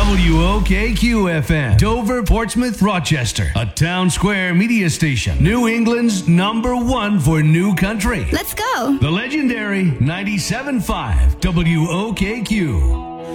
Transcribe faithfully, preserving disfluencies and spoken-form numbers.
W O K Q F M, Dover, Portsmouth, Rochester, a Town Square media station. New England's number one for new country. Let's go. The legendary ninety-seven point five W O K Q.